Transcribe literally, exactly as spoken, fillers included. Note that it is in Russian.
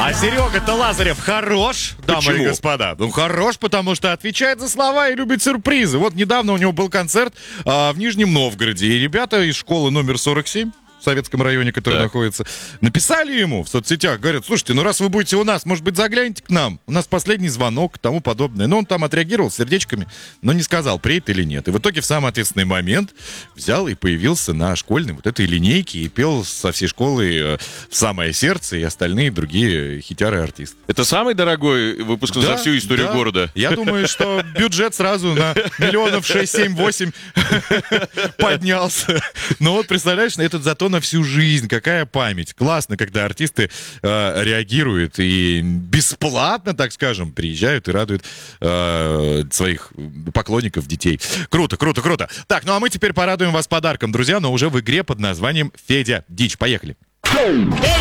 А Серега-то Лазарев хорош, дамы Почему? и господа. Ну, хорош, потому что отвечает за слова и любит сюрпризы. Вот недавно у него был концерт а, в Нижнем Новгороде, и ребята из школы номер сорок семь в Советском районе, который Так. находится, написали ему в соцсетях, говорят: слушайте, ну раз вы будете у нас, может быть, загляните к нам, у нас последний звонок и тому подобное. Но он там отреагировал сердечками, но не сказал, приедет или нет. И в итоге в самый ответственный момент взял и появился на школьной вот этой линейке и пел со всей школы э, в самое сердце и остальные другие хитяры артисты. Это самый дорогой выпуск за всю историю да. города. Я думаю, что бюджет сразу на миллионов шесть, семь, восемь поднялся. Но вот представляешь, это зато на всю жизнь. Какая память. Классно, когда артисты э, реагируют и бесплатно, так скажем, приезжают и радуют э, своих поклонников, детей. Круто, круто, круто. Так, ну а мы теперь порадуем вас подарком, друзья, но уже в игре под названием «Федя Дичь». Поехали. Эй,